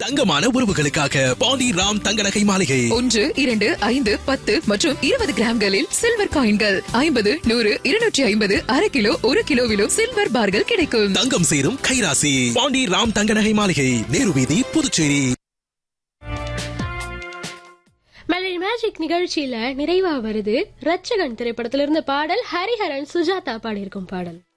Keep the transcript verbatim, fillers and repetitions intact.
தங்கமான உறவுகளுக்காக பாண்டி ராம் தங்க நகை மாளிகை. ஒன்று இரண்டு ஐந்து பத்து மற்றும் இருபது கிராம்களில் சில்வர் காயின்கள் ஐம்பது நூறு இருநூற்றி ஐம்பது அரை கிலோ ஒரு கிலோவிலும் சில்வர் பார்கள் கிடைக்கும். தங்கம் சேரும் கைராசி பாண்டி ராம் தங்க நகை மாளிகை, நேரு வீதி, புதுச்சேரி. மெலடி மேஜிக் நிகழ்ச்சியில நிறைவா வருது ரட்சகன் திரைப்படத்திலிருந்து பாடல். ஹரிஹரன் சுஜாதா பாடியிருக்கும் பாடல்.